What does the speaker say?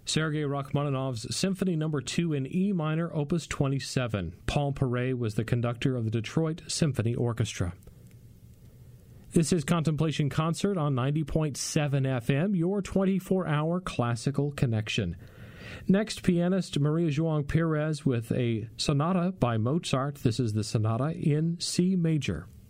Sergei Rachmaninoff's Symphony No. 2 in E minor, Opus 27. Paul Paray was the conductor of the Detroit Symphony Orchestra. This is Contemplation Concert on 90.7 FM, your 24-hour classical connection. Next, pianist Maria João Pires with a sonata by Mozart. This is the Sonata in C major.